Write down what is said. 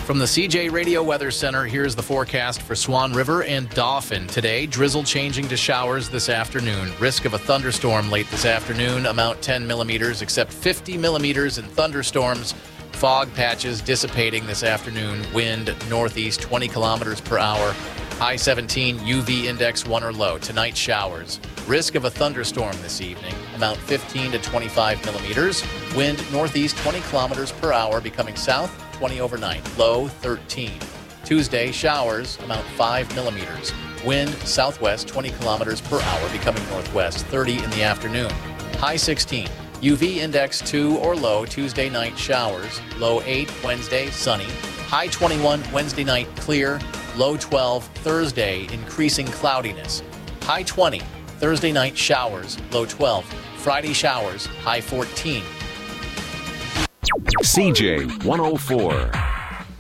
From the CJ Radio Weather Center, here's the forecast for Swan River and Dauphin. Today, drizzle changing to showers this afternoon. Risk of a thunderstorm late this afternoon, amount 10 millimeters, except 50 millimeters in thunderstorms. Fog patches dissipating this afternoon. Wind northeast 20 kilometers per hour. High 17, UV index 1 or low. Tonight, showers. Risk of a thunderstorm this evening, amount 15 to 25 millimeters. Wind northeast 20 kilometers per hour, becoming south 20 overnight. Low 13. Tuesday, showers, amount 5 millimeters. Wind southwest 20 kilometers per hour, becoming northwest 30 in the afternoon. High 16. UV index 2 or low. Tuesday night, showers. Low 8. Wednesday, sunny. High 21. Wednesday night, clear. Low 12. Thursday, increasing cloudiness. High 20. Thursday night, showers. Low 12. Friday, showers. High 14. CJ 104.